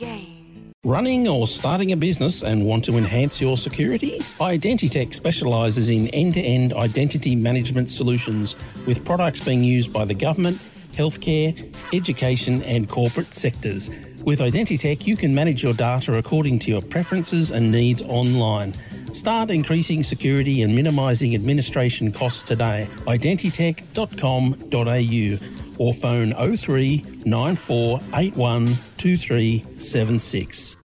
game. Running or starting a business and want to enhance your security? Identitech specialises in end-to-end identity management solutions with products being used by the government, healthcare, education and corporate sectors. With Identitech, you can manage your data according to your preferences and needs online. Start increasing security and minimising administration costs today. Identitech.com.au or phone 03 9481 2376.